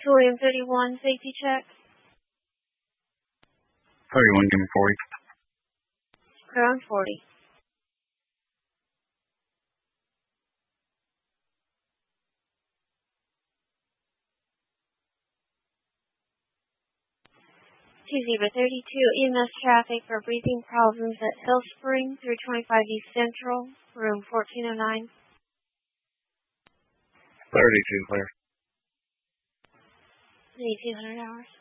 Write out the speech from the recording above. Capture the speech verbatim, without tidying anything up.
Auditorium thirty-one, safety check. thirty-one, give me forty. Ground forty. two zero thirty-two, E M S traffic for breathing problems at Hill Spring through twenty-five East Central, room fourteen oh nine. thirty-two, clear. Need two hundred hours.